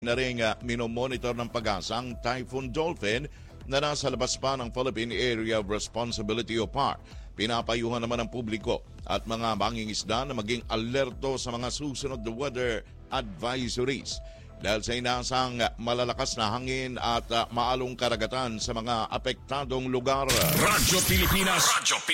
na rin minomonitor ng pag-asa ang Typhoon Dolphin na nasa labas pa ng Philippine Area of Responsibility o PAR. Pinapayuhan naman ng publiko at mga mangingisda na maging alerto sa mga susunod na weather advisories dahil sa inaasang malalakas na hangin at maalong karagatan sa mga apektadong lugar. Radyo Pilipinas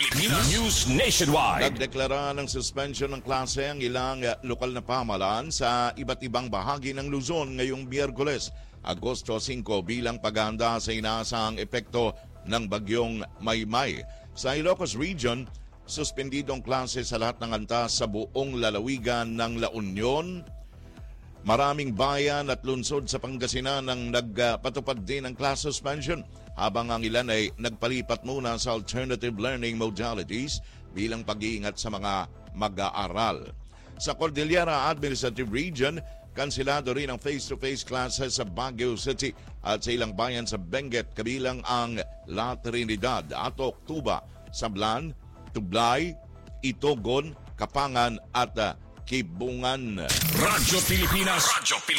News Nationwide. Nagdeklara ng suspension ng klase ang ilang lokal na pamahalaan sa iba't ibang bahagi ng Luzon ngayong Miyerkules, Agosto 5 bilang paghahanda sa inaasang epekto ng bagyong Maymay. Sa Ilocos Region, suspendidong klase sa lahat ng antas sa buong lalawigan ng La Union. Maraming bayan at lungsod sa Pangasinan ang nagpatupad din ng class suspension habang ang ilan ay nagpalipat muna sa alternative learning modalities bilang pag-iingat sa mga mag-aaral. Sa Cordillera Administrative Region, kansilado rin ang face-to-face classes sa Baguio City at sa ilang bayan sa Benguet kabilang ang La Trinidad, Atok, Tuba, Sablan, Tublay, Itogon, Kapangan at Kibungan. Radyo Pilipinas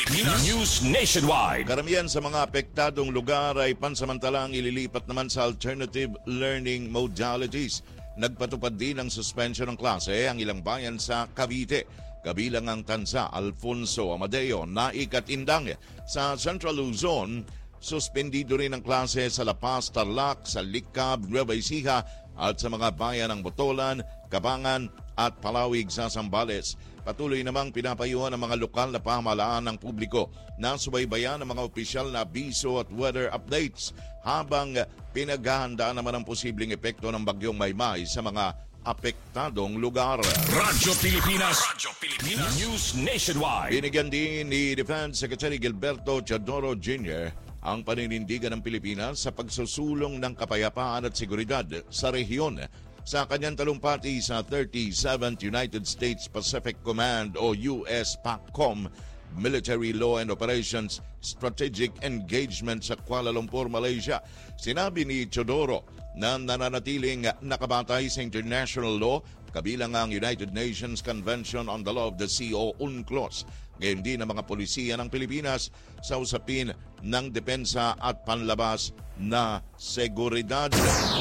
News Nationwide. Karamihan sa mga apektadong lugar ay pansamantalang ililipat naman sa alternative learning modalities. Nagpatupad din ng suspension ng klase ang ilang bayan sa Cavite, kabilang ang Tansa, Alfonso, Amadeo, Naik at Indang. Sa Central Luzon, suspendido rin ang klase sa La Paz, Tarlac, sa Licab, Nueva Ecija at sa mga bayan ng Botolan, Cabangan at Palawig sa Zambales. Patuloy namang pinapayuhan ang mga lokal na pamahalaan ng publiko na subaybayan ang mga opisyal na abiso at weather updates habang pinaghahandaan naman ang posibleng epekto ng bagyong Maymay sa mga apektadong lugar. Radyo Pilipinas News Nationwide. Binigyan din ni Defense Secretary Gilberto Teodoro Jr. ang paninindigan ng Pilipinas sa pagsusulong ng kapayapaan at seguridad sa rehiyon. Sa kanyang talumpati sa 37th United States Pacific Command o US PACOM Military Law and Operations Strategic Engagement sa Kuala Lumpur, Malaysia, sinabi ni Teodoro na nananatiling nakabatay sa international law kabilang ang United Nations Convention on the Law of the Sea o UNCLOS. Ngayon din ang mga polisiya ng Pilipinas sa usapin ng depensa at panlabas na seguridad.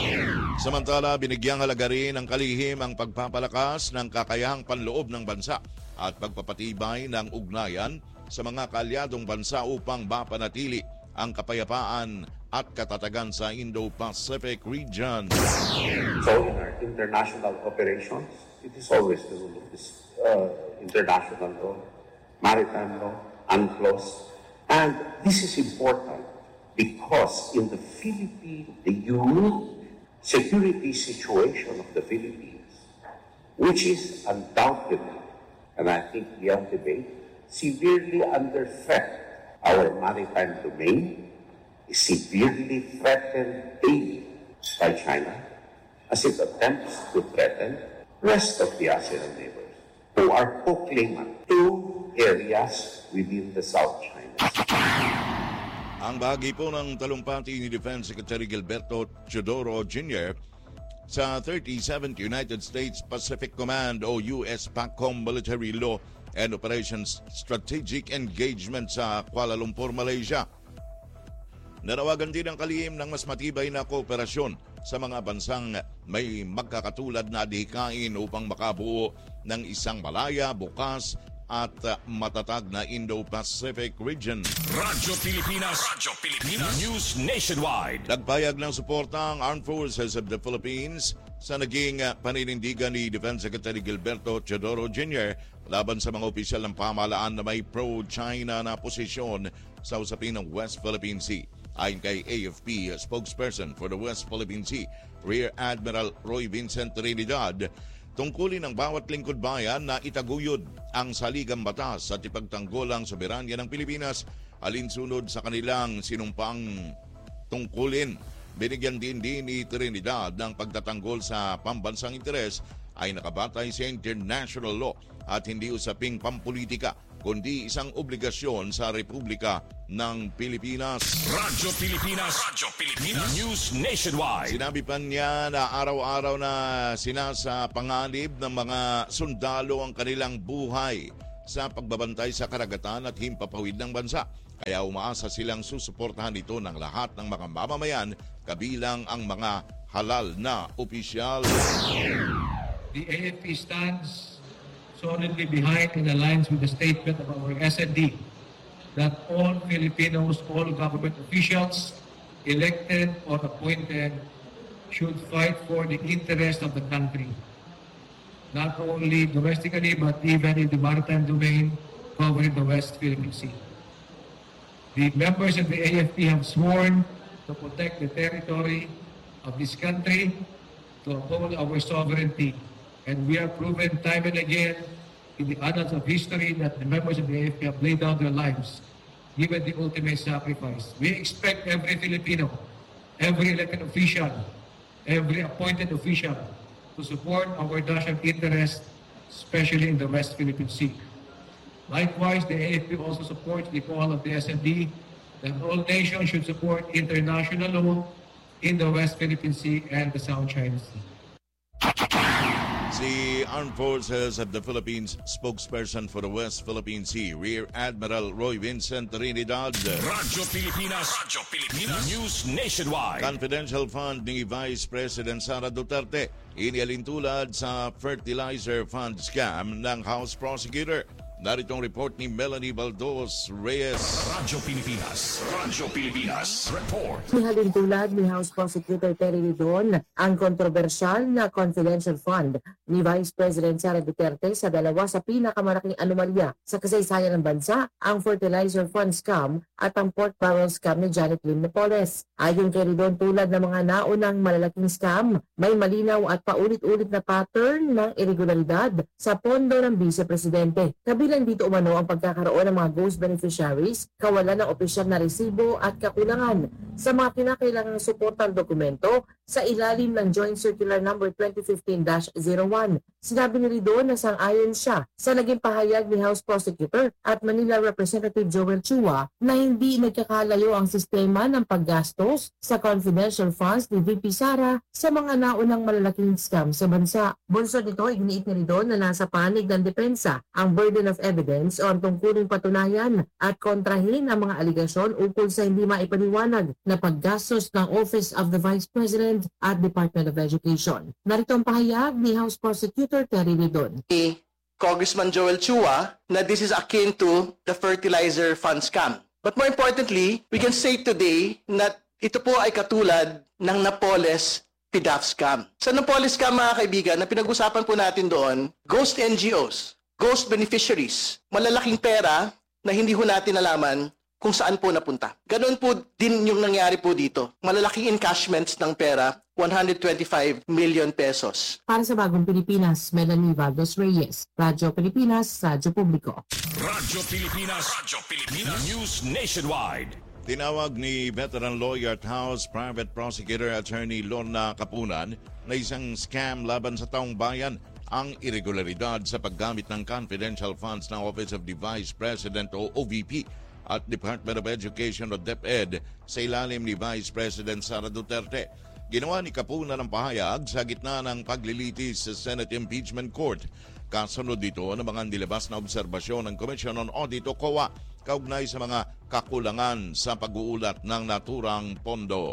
Samantala, binigyang halaga rin ng kalihim ang pagpapalakas ng kakayahang panloob ng bansa at pagpapatibay ng ugnayan sa mga kaalyadong bansa upang mapanatili ang kapayapaan at katatagan sa Indo-Pacific region. So in our international operations, it is always the rule of this international law, maritime law, UNCLOS. And this is important because in the Philippines, the unique security situation of the Philippines, which is undoubtedly, and I think beyond debate, severely under threat. Our maritime domain is severely threatened daily by China as it attempts to threaten the rest of the ASEAN neighbors who are co-claimant to areas within the South China. Ang bahagi po ng talumpati ni Defense Secretary Gilberto Teodoro Jr. sa 37th United States Pacific Command o US PACOM Military Law and Operations Strategic Engagement sa Kuala Lumpur, Malaysia. Nanawagan din ang kalihim ng mas matibay na kooperasyon sa mga bansang may magkakatulad na adhikain upang makabuo ng isang malaya, bukas at matatag na Indo-Pacific region. Radyo Pilipinas News Nationwide. Nagpayag ng suporta ang Armed Forces of the Philippines sa naging paninindigan ni Defense Secretary Gilberto Teodoro Jr. laban sa mga opisyal ng pamahalaan na may pro-China na posisyon sa usapin ng West Philippine Sea. Ayon kay AFP spokesperson for the West Philippine Sea, Rear Admiral Roy Vincent Trinidad, tungkulin ng bawat lingkod bayan na itaguyod ang saligang batas at ipagtanggol ang soberanya ng Pilipinas alinsunod sa kanilang sinumpang tungkulin. Binigyan din ni Trinidad ng pagtatanggol sa pambansang interes ay nakabatay sa international law at hindi usaping pampolitika kundi isang obligasyon sa Republika ng Pilipinas. Radyo Pilipinas News Nationwide. Sinabi pa niya na araw-araw na sinasa panganib ng mga sundalo ang kanilang buhay sa pagbabantay sa karagatan at himpapawid ng bansa. Kaya umaasa silang susuportahan ito ng lahat ng mga mamamayan kabilang ang mga halal na opisyal. The AFP stands solidly behind and aligns with the statement of our SND that all Filipinos, all government officials, elected or appointed, should fight for the interest of the country, not only domestically but even in the maritime domain covering the West Philippine Sea. The members of the AFP have sworn to protect the territory of this country, to uphold our sovereignty, and we have proven time and again in the annals of history that the members of the AFP have laid down their lives, given the ultimate sacrifice. We expect every Filipino, every elected official, every appointed official to support our national interest, especially in the West Philippine Sea. Likewise, the AFP also supports the call of the SND that all nations should support international law in the West Philippine Sea and the South China Sea. Si Armed Forces of the Philippines spokesperson for the West Philippine Sea, Rear Admiral Roy Vincent Trinidad. Radyo Pilipinas. News Nationwide. Confidential fund ni Vice President Sara Duterte inialintulad sa fertilizer fund scam ng House Prosecutor. Narito ang report ni Melanie Baldos Reyes. Radyo Pilipinas. Report. Ihalintulad ni House Prosecutor Terry Ridon ang kontrobersyal na confidential fund ni Vice President Sara Duterte sa dalawa sa pinakamalaking anomalya sa kasaysayan ng bansa, ang fertilizer fund scam at ang pork barrel scam ni Janet Lim Napoles. Ayon kay Ridon, tulad ng mga naunang malalaking scam, may malinaw at paulit-ulit na pattern ng irregularidad sa pondo ng Vice Presidente. Kabilang dito umano ang pagkakaroon ng mga ghost beneficiaries, kawalan ng opisyal na resibo at kakulangan sa mga kinakailangang suportang dokumento sa ilalim ng Joint Circular No. 2015-01. Sinabi ni Ridon na sang-ayon siya sa naging pahayag ni House Prosecutor at Manila Representative Joel Chua na hindi nagkakalayo ang sistema ng paggastos sa confidential funds ni VP Sara sa mga naunang malalaking scam sa bansa. Bunsod nito, iginiit ni Ridon na nasa panig ng depensa ang burden of evidence o ang tungkuling patunayan at kontrahin ang mga aligasyon ukol sa hindi maipaliwanag na paggastos ng Office of the Vice President at Department of Education. Narito ang pahayag ni House Prosecutor Terry Ridon. Congressman Joel Chua na this is akin to the fertilizer fund scam. But more importantly, we can say today na ito po ay katulad ng Napoles PDAF scam. Sa Napoles scam, mga kaibigan, na pinag-usapan po natin doon, ghost NGOs, ghost beneficiaries, malalaking pera na hindi ho natin nalaman kung saan po napunta. Ganon po din yung nangyari po dito. Malalaking encashments ng pera, 125 million pesos. Para sa Bagong Pilipinas, Melanie Baldos Reyes, Radyo Pilipinas, Radyo Publiko. Radyo Pilipinas. News Nationwide. Tinawag ni veteran lawyer at House Private Prosecutor Attorney Lorna Kapunan na isang scam laban sa taong bayan ang irregularidad sa paggamit ng confidential funds ng Office of the Vice President o OVP at Department of Education o DepEd sa ilalim ni Vice President Sara Duterte. Ginawa ni Kapunan ang pahayag sa gitna ng paglilitis sa Senate Impeachment Court. Kasunod dito ng mga nilabas na obserbasyon ng Commission on Audit o COA kaugnay sa mga kakulangan sa pag-uulat ng naturang pondo.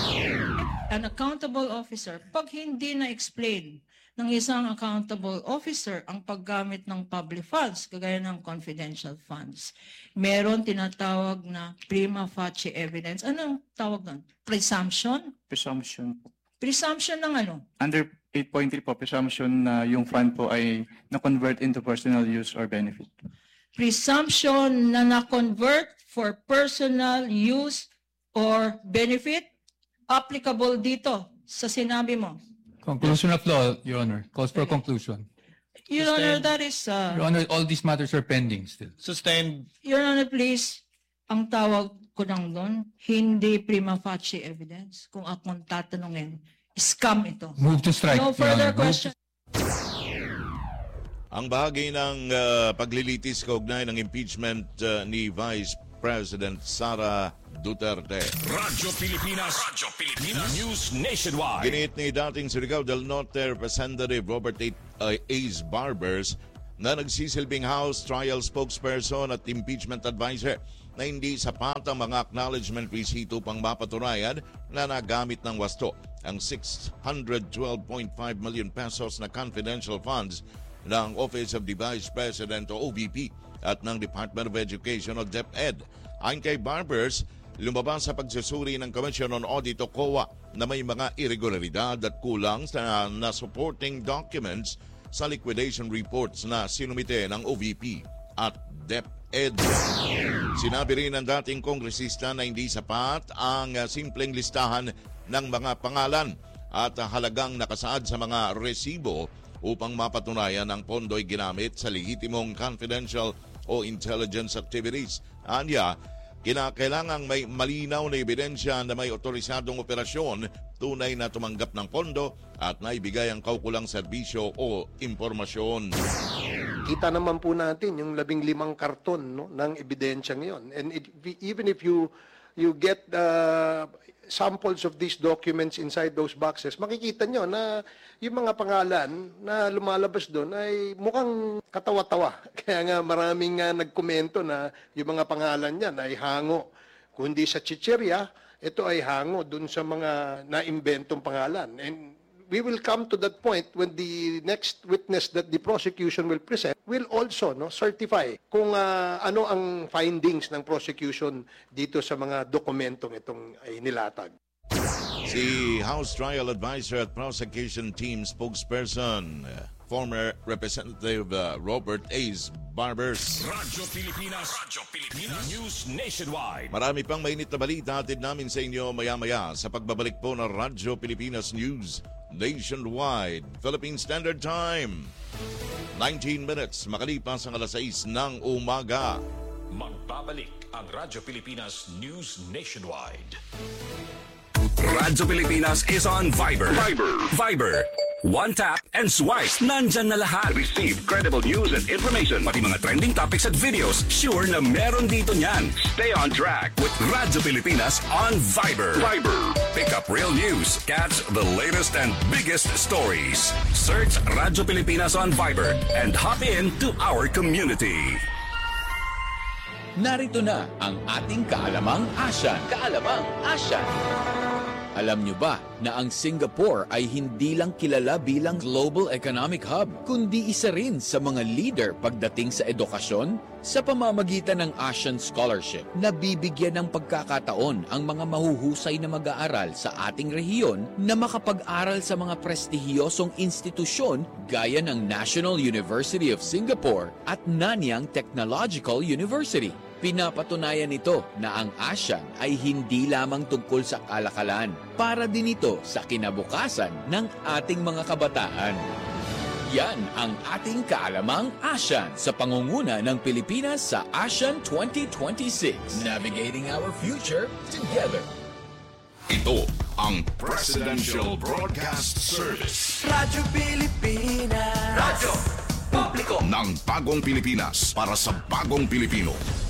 An accountable officer, pag hindi na-explain ng isang accountable officer ang paggamit ng public funds, kagaya ng confidential funds, meron tinatawag na prima facie evidence. Anong tawag doon? Presumption? Presumption po. Presumption ng ano? Under 8.3 po, presumption na yung fund po ay na-convert into personal use or benefit. Presumption na na-convert for personal use or benefit? Applicable dito sa sinabi mo? Conclusion of law, Your Honor. Calls for conclusion. Your Honor, that is... Your Honor, all these matters are pending still. Sustained. Your Honor, please, ang tawag ko lang doon, hindi prima facie evidence. Kung akong tatanungin, scam ito. Move to strike, No Your further Honor. question. Ang bahagi ng paglilitis kaugnay ng impeachment ni Vice President Sara Duterte. Radyo Pilipinas. News Nationwide. Ginit ni dating Surigao del Norte Representative Robert Ace Barbers na nagsisilbing House Trial Spokesperson at Impeachment Advisor na hindi sapat ang mga acknowledgement resito pang mapatunayan na nagamit ng wasto ang 612.5 million pesos na confidential funds ng Office of the Vice President o OVP at ng Department of Education o DepEd. Ayon kay Barbers, lumabas sa pagsusuri ng Commission on Audit o COA na may mga irregularidad at kulang na supporting documents sa liquidation reports na sinumite ng OVP at DepEd. Sinabi rin ng dating kongresista na hindi sapat ang simpleng listahan ng mga pangalan at halagang nakasaad sa mga resibo upang mapatunayan ang pondo'y ginamit sa lehitimong confidential o intelligence activities. Anya, kinakailangang may malinaw na ebidensya na may otorisadong operasyon, tunay na tumanggap ng pondo at naibigay ang kaukulang serbisyo o impormasyon. Kita naman po natin yung 15 karton, no, ng ebidensya ngayon. And even if you get samples of these documents inside those boxes, makikita nyo na yung mga pangalan na lumalabas doon ay mukhang katawa-tawa. Kaya nga maraming nagkomento na yung mga pangalan niyan ay hango. Kundi sa chichirya, ito ay hango doon sa mga naimbentong pangalan. And we will come to that point when the next witness that the prosecution will present will also certify kung ano ang findings ng prosecution dito sa mga dokumentong itong ay nilatag. Si House Trial Advisor at Prosecution Team spokesperson, former Representative Robert Ace Barbers. Radyo Pilipinas News Nationwide. Marami pang mainit na balita atid namin sa inyo maya-maya sa pagbabalik po ng Radyo Pilipinas News Nationwide. Philippine Standard Time, 19 minutes makalipas ang 6 ng umaga. Magbabalik ang Radyo Pilipinas News Nationwide. Radyo Pilipinas is on Viber. Viber. One tap and swipe. Nandyan na lahat. Receive credible news and information. Pati mga trending topics at videos. Sure na meron dito niyan. Stay on track with Radyo Pilipinas on Viber. Pick up real news. Catch the latest and biggest stories. Search Radyo Pilipinas on Viber and hop in to our community. Narito na ang ating Kaalamang Asyan. Alam nyo ba na ang Singapore ay hindi lang kilala bilang global economic hub, kundi isa rin sa mga leader pagdating sa edukasyon? Sa pamamagitan ng ASEAN Scholarship, nabibigyan ng pagkakataon ang mga mahuhusay na mag-aaral sa ating rehiyon na makapag-aral sa mga prestihiyosong institusyon gaya ng National University of Singapore at Nanyang Technological University. Pinapatunayan nito na ang ASEAN ay hindi lamang tungkol sa kalakalan, para din ito sa kinabukasan ng ating mga kabataan. Yan ang ating Kaalamang ASEAN sa pangunguna ng Pilipinas sa ASEAN 2026. Navigating our future together. Ito ang Presidential Broadcast Service. Radyo Pilipinas. Radyo Publiko ng Bagong Pilipinas para sa Bagong Pilipino.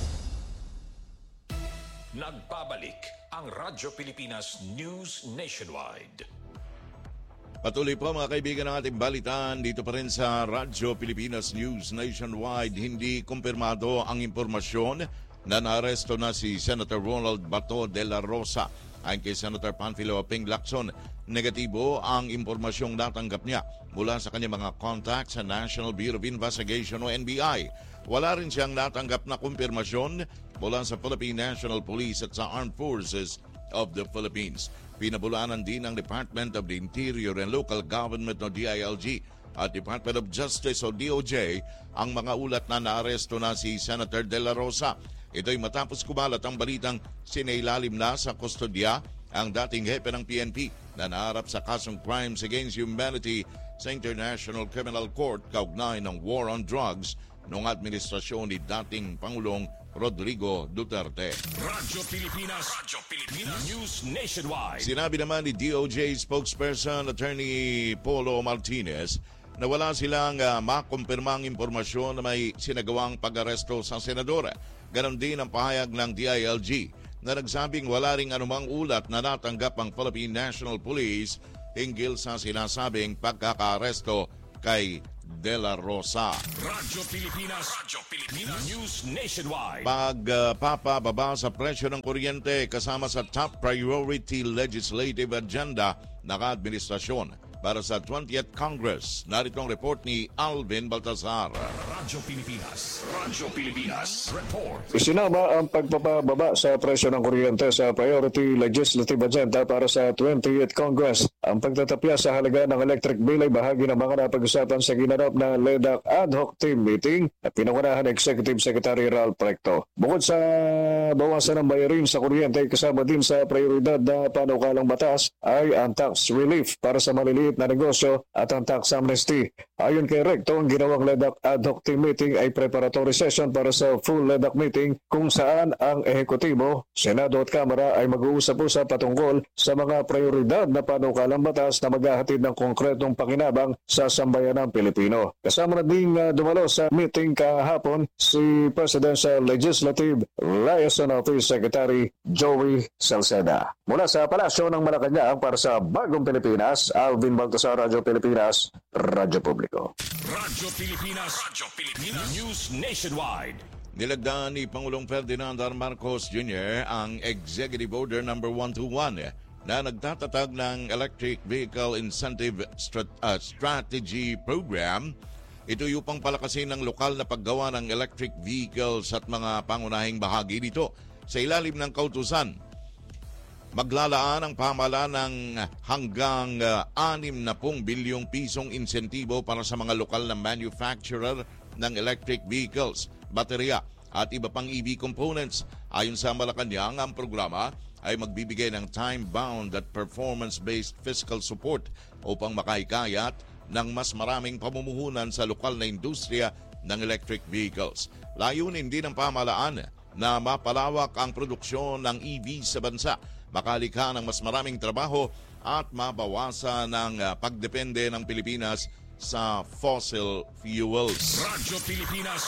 Nagbabalik ang Radyo Pilipinas News Nationwide. Patuloy po mga kaibigan ng ating balitaan dito pa rin sa Radyo Pilipinas News Nationwide. Hindi kumpirmado ang impormasyon na naaresto na si Senator Ronald Bato de la Rosa. Ayon kay Senator Panfilo Ping Lacson, negatibo ang impormasyong natanggap niya mula sa kanyang mga contacts sa National Bureau of Investigation o NBI. Wala rin siyang natanggap na kumpirmasyon mula sa Philippine National Police at sa Armed Forces of the Philippines. Pinabulaanan din ng Department of the Interior and Local Government o DILG at Department of Justice o DOJ ang mga ulat na naaresto na si Senator De La Rosa. Ito'y matapos kumalat ang balitang sinailalim na sa kustodya ang dating hepe ng PNP na naharap sa kasong crimes against humanity sa International Criminal Court kaugnay ng war on drugs noong administrasyon ni dating Pangulong Rodrigo Duterte. Radyo Pilipinas News Nationwide. Sinabi naman ni DOJ spokesperson Attorney Polo Martinez na wala silang makumpirmang impormasyon na may sinagawang pag-aresto sa senadora. Ganon din ang pahayag ng DILG na nagsabing wala ring anumang ulat na natanggap ang Philippine National Police hinggil sa sinasabing pagkaka-aresto kay de la Rosa. Radyo Pilipinas. News Nationwide. Pagpapababa sa presyo ng kuryente kasama sa top priority legislative agenda ng administrasyon para sa 20th Congress. Narito ang report ni Alvin Baltazar. Radyo Pilipinas. Report. Isinama ang pagpapababa sa presyo ng kuryente sa priority legislative agenda para sa 20th Congress. Ang pagtatapya sa halaga ng electric bill ay bahagi ng mga napag-usapan sa ginanap na LEDAC ad hoc team meeting na pinangunahan Executive Secretary Ralph Recto. Bukod sa bawasan ng bayarin sa kuryente, kasama din sa prioridad na panukalang batas ay ang tax relief para sa maliliit na negosyo at ang tax amnesty. Ayon kay Recto, ang ginawang LEDAC ad hoc team meeting ay preparatory session para sa full LEDAC meeting kung saan ang ehekutibo, Senado at Kamara ay mag-uusap-usap patungkol sa mga prioridad na panukalang batas na maghahatid ng konkretong pakinabang sa sambayanang Pilipino. Kasama na ding dumalo sa meeting kahapon si Presidential Legislative Liaison Office Secretary Joey Salceda. Mula sa Palasyo ng Malacanang para sa Bagong Pilipinas, Alvin Baltasar, Radyo Pilipinas, Radyo Publiko. Radyo Pilipinas. News Nationwide. Nilagdaan ni Pangulong Ferdinand R. Marcos Jr. ang Executive Order No. 121 na nagtatatag ng Electric Vehicle Incentive Strategy Program. Ito upang palakasin ng lokal na paggawa ng electric vehicles at mga pangunahing bahagi dito. Sa ilalim ng kautusan, maglalaan ang pamahalaan ng hanggang 60 bilyong pisong insentibo para sa mga lokal na manufacturer ng electric vehicles, baterya at iba pang EV components. Ayon sa Malacanang, ang programa ay magbibigay ng time-bound at performance-based fiscal support upang makahikayat ng mas maraming pamumuhunan sa lokal na industriya ng electric vehicles. Layunin din ng pamahalaan na mapalawak ang produksyon ng EV sa bansa, makalikha ng mas maraming trabaho at mabawasan ang pagdepende ng Pilipinas sa fossil fuels. Radyo Pilipinas.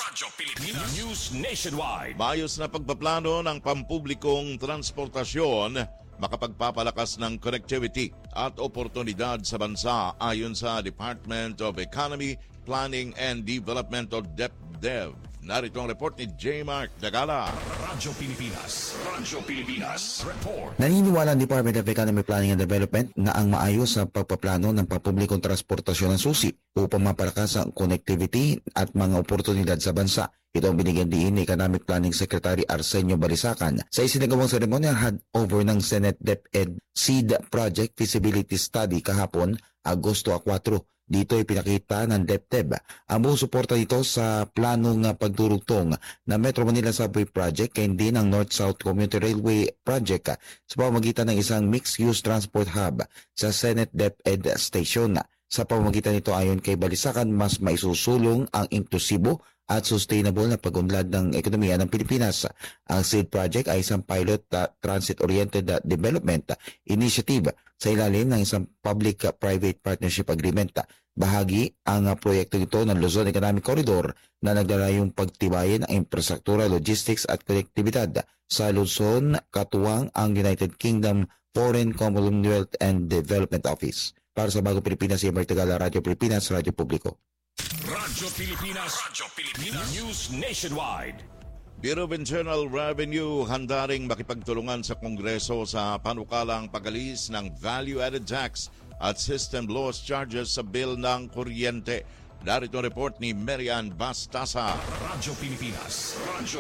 News Nationwide. Maayos na pagpaplano ng pampublikong transportasyon, makapagpapalakas ng connectivity at oportunidad sa bansa ayon sa Department of Economy, Planning and Development o DepDev. Narito ang report ni J. Mark Dagala. Radyo Pilipinas. Report. Naniniwala ang Department of Economy, Planning and Development na ang maayos na pagpaplano ng pampublikong transportasyon ng susi upang mapalakas ang connectivity at mga oportunidad sa bansa. Ito ang binigyan diin ni Economic Planning Secretary Arsenio Balisacan sa isinagawang seremonyang handover ng Senate DepEd Seed Project Feasibility Study kahapon, Agosto 4. Dito ay pinakita ng DepDev ang buong suporta nito sa planong pagdurugtong na Metro Manila Subway Project kaya din ang North-South Commuter Railway Project sa pamamagitan ng isang mixed-use transport hub sa Senate DepEd Station. Sa pamamagitan nito ayon kay Balisacan, mas maisusulong ang inklusibo at sustainable na pag-unlad ng ekonomiya ng Pilipinas. Ang SEED project ay isang pilot transit-oriented development initiative sa ilalim ng isang public-private partnership agreement. Bahagi ang proyekto nito ng Luzon Economic Corridor na naglalayong pagtibayin ang infrastruktura, logistics at konektibidad sa Luzon, katuwang ang United Kingdom Foreign Commonwealth and Development Office. Para sa Bagong Pilipinas, si Martigala, Radyo Pilipinas, Radyo Publiko. Radyo Pilipinas. News Nationwide. Bureau of Internal Revenue handa ring makipagtulungan sa Kongreso sa panukalang pag-alis ng value-added tax at system loss charges sa bill ng kuryente. Narito ang report ni Marian Bastasa. Radyo Pilipinas.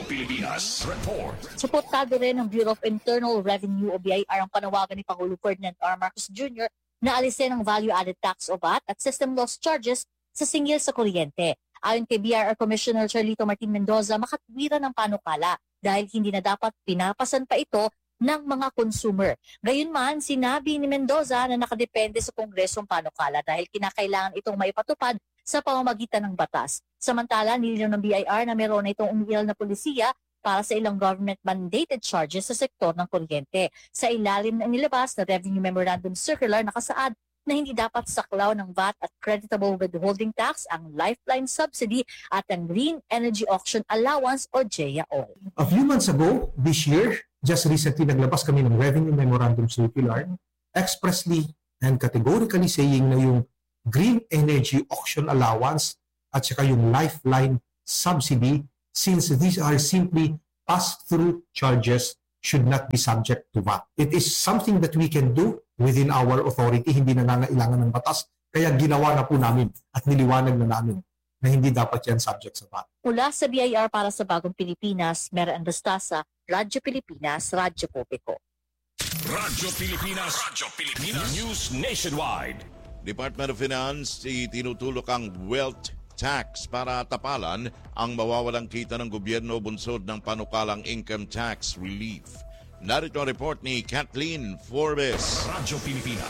Report. Suportado rin ng Bureau of Internal Revenue o BIR ang panawagan ni Pangulo Ferdinand R. Marcos Jr. na alisin ang value-added tax o VAT at system loss charges sa singil sa kuryente. Ayon kay BIR Commissioner Charlito Martin Mendoza, makatwiran ng panukala dahil hindi na dapat pinapasan pa ito ng mga consumer. Gayunman, sinabi ni Mendoza na nakadepende sa Kongresong panukala dahil kinakailangan itong maipatupad sa pamamagitan ng batas. Samantala, nilinaw ng BIR na meron na itong umiiral na polisiya para sa ilang government-mandated charges sa sektor ng kuryente. Sa ilalim ng nilabas na Revenue Memorandum Circular, nakasaad na hindi dapat saklaw ng VAT at creditable withholding tax ang lifeline subsidy at ang Green Energy Auction Allowance o GEA-OAL. A few months ago, this year, just recently naglabas kami ng Revenue Memorandum Circular expressly and categorically saying na yung Green Energy Auction Allowance at saka yung lifeline subsidy, since these are simply pass-through charges, should not be subject to VAT. It is something that we can do within our authority, hindi na nangailangan ng batas, kaya ginawa na po namin at niliwanag na namin na hindi dapat yan subject sa VAT. Mula sa BIR para sa Bagong Pilipinas, Mera Andastasa, Radyo Pilipinas, Radyo Publiko. Radyo Pilipinas, News Nationwide. Department of Finance itinutulok ang wealth tax para tapalan ang mawawalang kita ng gobyerno bunsod ng panukalang income tax relief. Narito ang report ni Kathleen Forbes. Radyo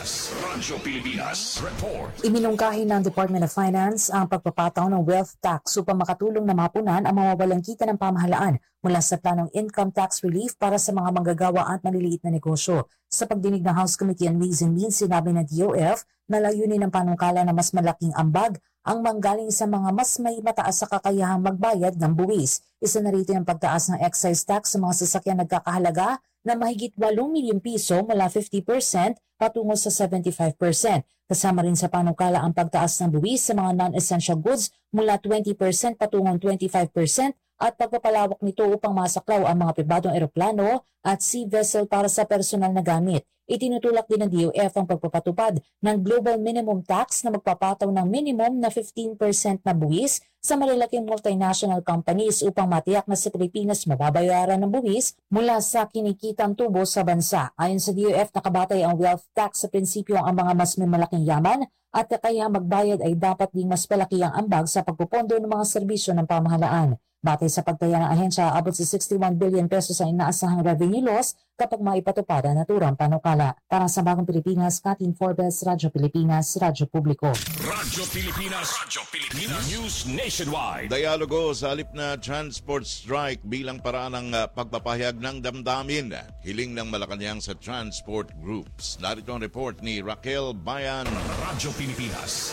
Pilipinas, report. Iminungkahi ng Department of Finance ang pagpapataw ng wealth tax upang makatulong na mapunan ang mawawalang kita ng pamahalaan mula sa planong income tax relief para sa mga manggagawa at maliliit na negosyo. Sa pagdinig ng House Committee on Ways and Means, sinabi ng DOF na layunin ng panungkala na mas malaking ambag ang manggaling sa mga mas may mataas sa kakayahang magbayad ng buwis. Isa na rito ang pagtaas ng excise tax sa mga sasakyan nagkakahalaga na mahigit 8 milyong piso mula 50% patungo sa 75%. Kasama rin sa panukala ang pagtaas ng buwis sa mga non-essential goods mula 20% patungong 25% at pagpapalawak nito upang masaklaw ang mga pribadong eroplano at sea vessel para sa personal na gamit. Itinutulak din ng DOF ang pagpapatupad ng global minimum tax na magpapataw ng minimum na 15% na buwis sa malalaking multinational companies upang matiyak na sa Pilipinas mababayaran ng buwis mula sa kinikitang tubo sa bansa. Ayon sa DOF, nakabatay ang wealth tax sa prinsipyo ang mga mas may malaking yaman at kaya magbayad ay dapat ding mas palaki ang ambag sa pagpupondo ng mga serbisyo ng pamahalaan. Batay sa pagtaya ng ahensya, abot sa 61 billion pesos ang inaasahang revenue loss kapag maipatupad ang naturang panukala. Para sa Bagong Pilipinas, Kathleen Forbes, Radyo Pilipinas, Radyo Publiko. Radyo Pilipinas, News Nationwide. Dialogo sa halip na transport strike bilang paraan ng pagpapahayag ng damdamin. Hiling ng Malacanang sa transport groups. Narito ang report ni Raquel Bayan. Radyo Pilipinas,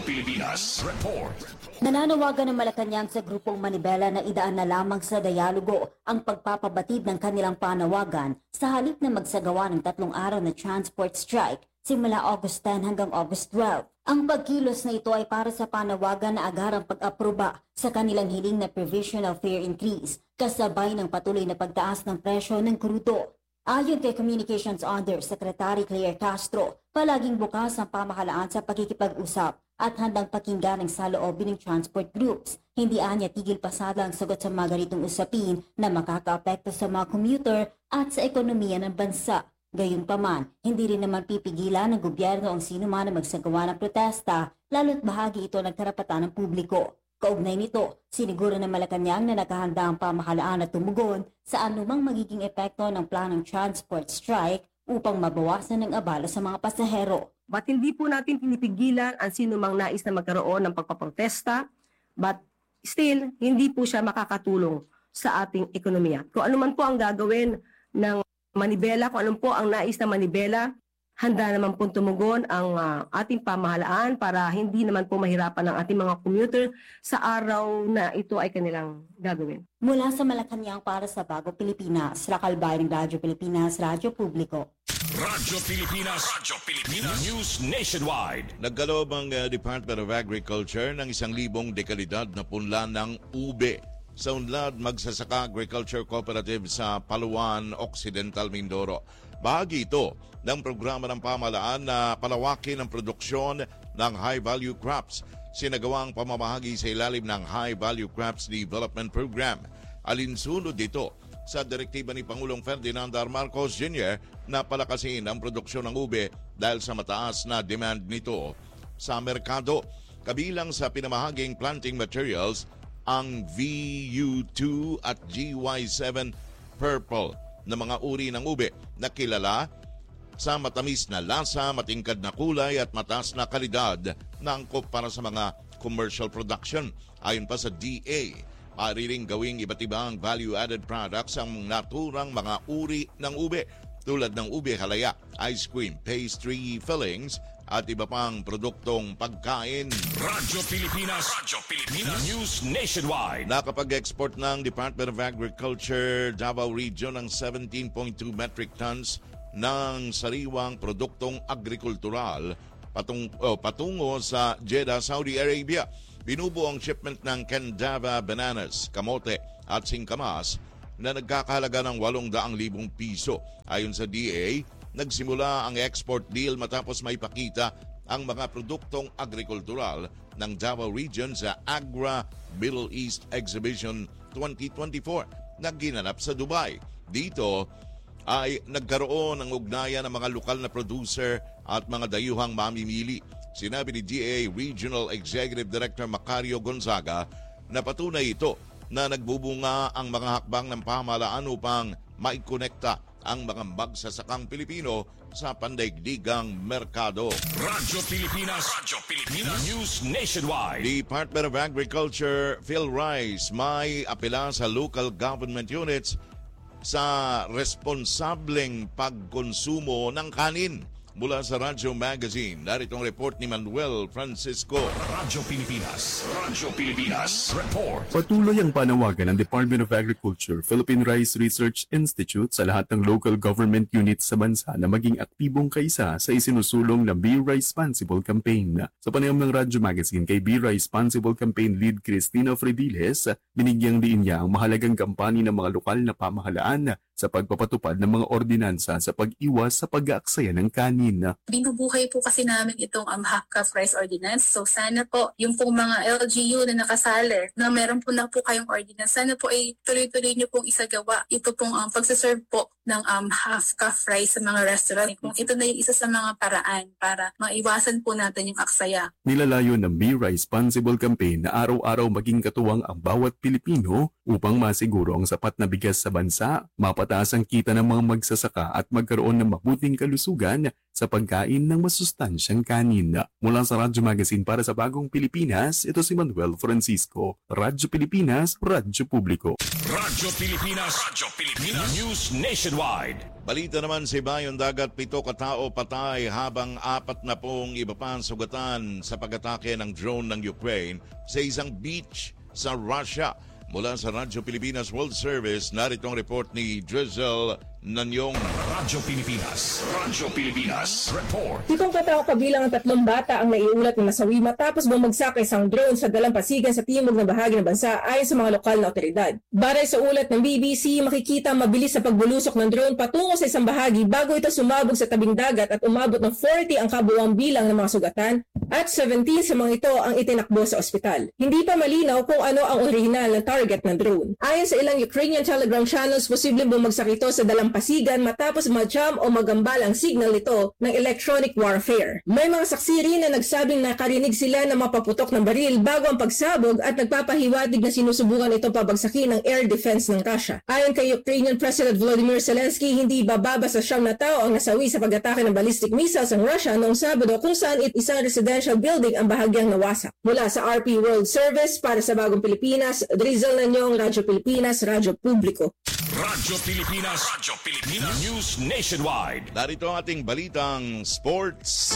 report. Nananawagan ng Malacanang sa grupong Manibela na idaan na lamang sa dialogo ang pagpapabatid ng kanilang panawagan sa halip na magsagawa ng 3 araw na transport strike simula August 10 hanggang August 12. Ang pagkilos na ito ay para sa panawagan na agarang pag-aproba sa kanilang hiling na provisional fare increase kasabay ng patuloy na pagtaas ng presyo ng krudo. Ayon kay Communications Under Secretary Claire Castro, palaging bukas ang pamahalaan sa pakikipag-usap at handang pakinggan ang saloobin ng transport groups. Hindi anya tigil pasada ang sagot sa mga ganitong usapin na makakaapekto sa mga commuter at sa ekonomiya ng bansa. Gayunpaman, hindi rin naman pipigilan ng gobyerno ang sino man na magsagawa ng protesta, lalo't bahagi ito ng karapatan ng publiko. Kaugnay nito, siniguro ng Malacanang na nakahanda ang pamahalaan na tumugon sa anumang magiging epekto ng planong transport strike upang mabawasan ang abala sa mga pasahero. But hindi po natin pinipigilan ang sino mang nais na magkaroon ng pagpaprotesta, but still, hindi po siya makakatulong sa ating ekonomiya. Kung ano man po ang gagawin ng Manibela, kung ano po ang nais na Manibela, handa naman po tumugon ang ating pamahalaan para hindi naman po mahirapan ang ating mga commuter sa araw na ito ay kanilang gagawin. Mula sa Malacanang para sa Bagong Pilipinas, Raquel Bayan ng Radyo Pilipinas, Radyo Publiko. Radyo Pilipinas, News Nationwide. Nagkaloob ang Department of Agriculture ng 1,000 dekalidad na punla ng ube sa Unlad Magsasaka Agriculture Cooperative sa Palawan, Occidental Mindoro. Bahagi ito ng programa ng pamahalaan na palawakin ang produksyon ng high-value crops. Sinagawang pamamahagi sa ilalim ng High-Value Crops Development Program. Alinsunod dito sa direktiba ni Pangulong Ferdinand R. Marcos Jr. na palakasin ang produksyon ng ube dahil sa mataas na demand nito sa merkado. Kabilang sa pinamahaging planting materials ang VU2 at GY7 Purple na mga uri ng ube na kilala sa matamis na lasa, matingkad na kulay at mataas na kalidad na angkop para sa mga commercial production. Ayon pa sa DA, maaari ring gawing iba't ibang value-added products ang naturang mga uri ng ube tulad ng ube halaya, ice cream, pastry fillings at iba pang produktong pagkain. Radyo Pilipinas, News Nationwide. Nakapag-export ng Department of Agriculture Davao Region ng 17.2 metric tons ng sariwang produktong agrikultural patungo sa Jeddah, Saudi Arabia. Binubuo ang shipment ng Candava bananas, kamote at singkamas na nagkakahalaga ng 800,000 piso. Ayon sa DA, nagsimula ang export deal matapos may pakita ang mga produktong agrikultural ng Davao Region sa Agra Middle East Exhibition 2024 na ginanap sa Dubai. Dito ay nagkaroon ng ugnayan ng mga lokal na producer at mga dayuhang mamimili. Sinabi ni DA Regional Executive Director Macario Gonzaga na patunay ito na nagbubunga ang mga hakbang ng pamahalaan upang maikonekta ang mga magsasakang Pilipino sa pandaigdigang merkado. Radyo Pilipinas. News Nationwide. Department of Agriculture, Phil Rice, may apela sa local government units sa responsableng pagkonsumo ng kanin. Mula sa Radyo Magazine, narito ang report ni Manuel Francisco. Radyo Pilipinas. Report. Patuloy ang panawagan ng Department of Agriculture, Philippine Rice Research Institute sa lahat ng local government units sa bansa na maging aktibong kaisa sa isinusulong na Be Responsible Campaign. Sa panayam ng Radyo Magazine kay Be Responsible Campaign Lead Cristina Frediles, binigyang diin niya ang mahalagang kampanya ng mga lokal na pamahalaan sa pagpapatupad ng mga ordinansa sa pag-iwas sa pag-aaksaya ng kanin. Binubuhay po kasi namin itong half-calf rice ordinance. So sana po yung pong mga LGU na nakasali na meron po na po kayong ordinance, sana po ay tuloy-tuloy nyo pong isagawa ito pong pagsaserve po ng half-calf rice sa mga restaurant. Kung ito na yung isa sa mga paraan para maiwasan po natin yung aksaya. Nilalayo ng Be Responsible Campaign na araw-araw maging katuwang ang bawat Pilipino upang masiguro ang sapat na bigas sa bansa, mapataas ang kita ng mga magsasaka at magkaroon ng mabuting kalusugan sa pagkain ng masustansyang kanin. Mula sa Radyo Magazine para sa Bagong Pilipinas, ito si Manuel Francisco. Radyo Pilipinas, Radyo Publiko. Radyo Pilipinas. News Nationwide. Balita naman sa Ibayong Dagat, 7 katao patay habang 40 iba pa ang sugatan sa pag-atake ng drone ng Ukraine sa isang beach sa Russia. Mula sa Radyo Pilipinas World Service, narito ang report ni Drizzle Nanyong. Radyo Pilipinas. Report. 7 katao kabilang ang 3 bata ang naiulat na nasawi matapos bumagsak isang drone sa dalampasigan sa timog na bahagi ng bansa ayon sa mga lokal na otoridad. Batay sa ulat ng BBC, makikita mabilis sa pagbulusok ng drone patungo sa isang bahagi bago ito sumabog sa tabing dagat at umabot ng 40 ang kabuuang bilang ng mga sugatan at 17 sa mga ito ang itinakbo sa ospital. Hindi pa malinaw kung ano ang orihinal na target ng drone. Ayon sa ilang Ukrainian Telegram channels, posibleng bumagsak ito sa dalampasigan matapos ma-jam o magambal ang signal nito ng electronic warfare. May mga saksi rin na nagsabing nakarinig sila na mapaputok ng baril bago ang pagsabog at nagpapahiwatig na sinusubukan ito pabagsakin ng air defense ng Russia. Ayon kay Ukrainian President Volodymyr Zelensky, hindi bababa sa 9 na tao ang nasawi sa pag-atake ng ballistic missiles ng Russia noong Sabado kung saan isang residential building ang bahagyang nawasak. Mula sa RP World Service para sa Bagong Pilipinas, Drizzle Nanyong, Radyo Pilipinas, Radyo Publiko. Radyo Pilipinas. News Nationwide. Narito ang ating balitang sports.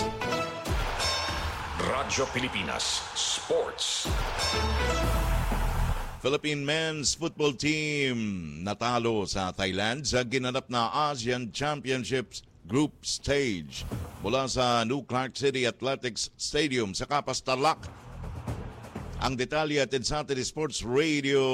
Radyo Pilipinas Sports. Philippine men's football team natalo sa Thailand sa ginanap na Asian Championships Group Stage mula sa New Clark City Athletics Stadium sa Kapas, Tarlac. Ang detalye at Saturday Sports Radio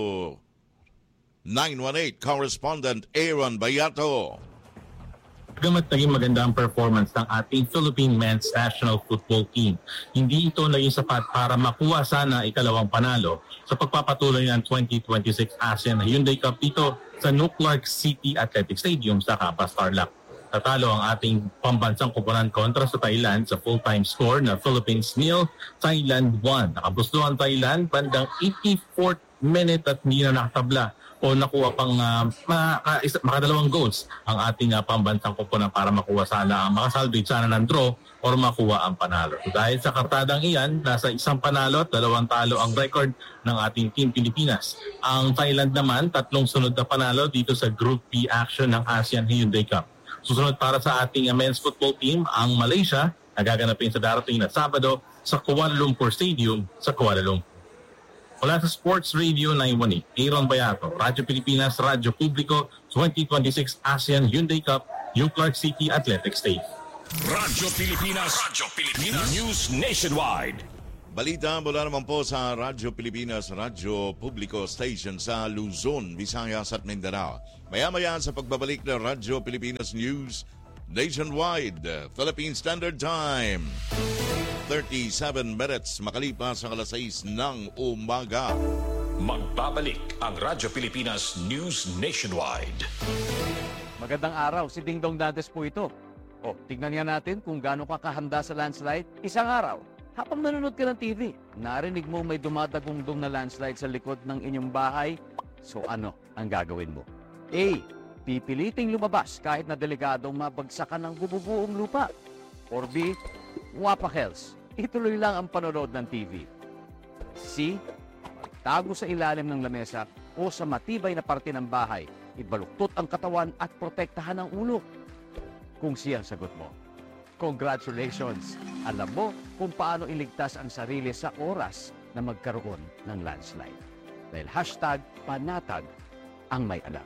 918 correspondent Aaron Bayato. Bagamat naging maganda ang performance ng ating Philippine men's national football team, hindi ito naging sapat para makuha sana ikalawang panalo sa pagpapatuloy ng 2026 ASEAN Hyundai Cup dito sa New Clark City Athletic Stadium sa Kapas, Tarlac. Natalo ang ating pambansang koponan kontra sa Thailand sa full-time score na Philippines 0, Thailand 1. Nakabusto ang Thailand bandang 84th minute at hindi na nakatabla o nakuha pang makadalawang goals ang ating pambansang koponan para makuha sana ang makasalvage sana ng draw o makuha ang panalo. So dahil sa kartadang iyan, nasa isang panalo at 2 talo ang record ng ating Team Pilipinas. Ang Thailand naman, 3 sunod na panalo dito sa Group B action ng ASEAN Hyundai Cup. Susunod para sa ating men's football team, ang Malaysia, na gaganapin sa darating na Sabado sa Kuala Lumpur Stadium sa Kuala Lumpur. Mula sa Sports Radio 918, Aaron Bayato, Radyo Pilipinas, Radyo Publiko, 2026 ASEAN Hyundai Cup, New Clark City Athletic Stadium. Radyo Pilipinas. News Nationwide. Balita mula naman po sa Radyo Pilipinas, Radyo Publiko Station sa Luzon, Visayas at Mindanao. Maya-maya sa pagbabalik ng Radyo Pilipinas News Nationwide, Philippine Standard Time. 37 minutes makalipas ang alas 6 ng umaga. Magbabalik ang Radyo Pilipinas News Nationwide. Magandang araw, si Dingdong Dantes po ito. O, tignan nga natin kung gaano ka kahanda sa landslide. Isang araw, habang nanonood ka ng TV, narinig mo may dumadagundong na landslide sa likod ng inyong bahay. So ano ang gagawin mo? A. Pipiliting lumabas kahit na delikadong mabagsakan ng bububuong lupa. Or B. Wapakels, ituloy lang ang panonood ng TV. C. Tago sa ilalim ng lamesa o sa matibay na parte ng bahay. Ibaluktot ang katawan at protektahan ang ulo. Kung C ang sagot mo, congratulations! Alam mo kung paano iligtas ang sarili sa oras na magkaroon ng landslide. Dahil #panatag ang may alam.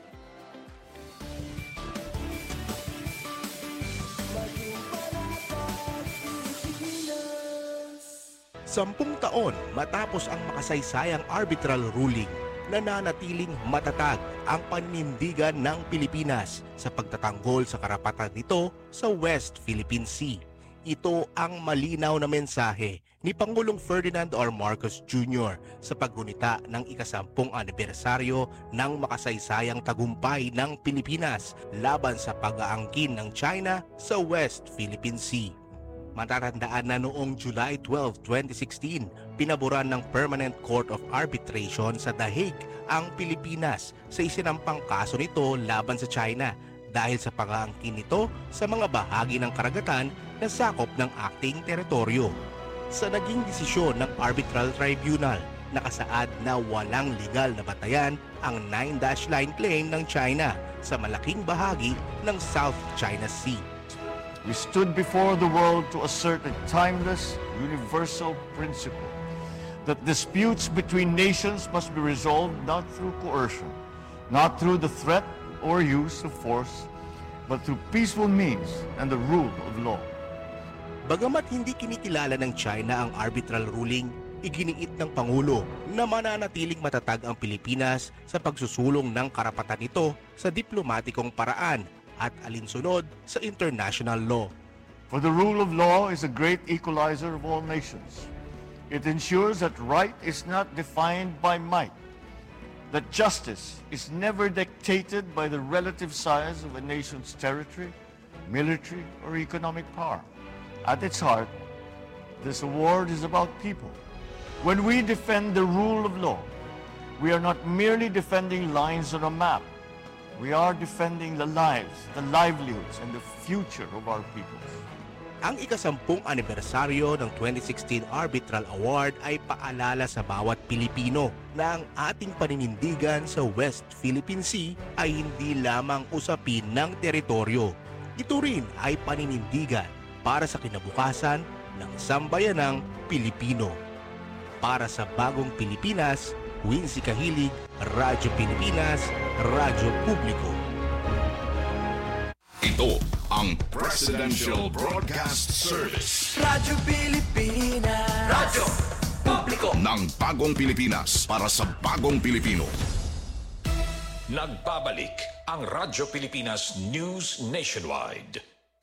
Sampung taon matapos ang makasaysayang arbitral ruling, nananatiling matatag ang paninindigan ng Pilipinas sa pagtatanggol sa karapatan nito sa West Philippine Sea. Ito ang malinaw na mensahe ni Pangulong Ferdinand R. Marcos Jr. sa paggunita ng ika-10 anibersaryo ng makasaysayang tagumpay ng Pilipinas laban sa pag-aangkin ng China sa West Philippine Sea. Matatandaan na noong July 12, 2016, pinaboran ng Permanent Court of Arbitration sa The Hague ang Pilipinas sa isinampang kaso nito laban sa China dahil sa pag-aangkin nito sa mga bahagi ng karagatan na sakop ng ating teritoryo. Sa naging desisyon ng Arbitral Tribunal, nakasaad na walang legal na batayan ang 9-dash line claim ng China sa malaking bahagi ng South China Sea. We stood before the world to assert a timeless, universal principle that disputes between nations must be resolved not through coercion, not through the threat or use of force, but through peaceful means and the rule of law. Bagamat hindi kinikilala ng China ang arbitral ruling, iginiit ng Pangulo na mananatiling matatag ang Pilipinas sa pagsusulong ng karapatan nito sa diplomatikong paraan at alinsunod sa international law. For the rule of law is a great equalizer of all nations. It ensures that right is not defined by might, that justice is never dictated by the relative size of a nation's territory, military, or economic power. At its heart, this award is about people. When we defend the rule of law, we are not merely defending lines on a map. We are defending the lives, the livelihoods, and the future of our people. Ang ika-10 anibersaryo ng 2016 Arbitral Award ay paalala sa bawat Pilipino na ang ating paninindigan sa West Philippine Sea ay hindi lamang usapin ng teritoryo. Ito rin ay paninindigan para sa kinabukasan ng sambayanang Pilipino. Para sa bagong Pilipinas, Wincy Kahilig, Radyo Pilipinas, Radyo Publiko. Ito ang Presidential Broadcast Service. Radyo Pilipinas. Radyo Publiko. Ng bagong Pilipinas para sa bagong Pilipino. Nagbabalik ang Radyo Pilipinas News Nationwide.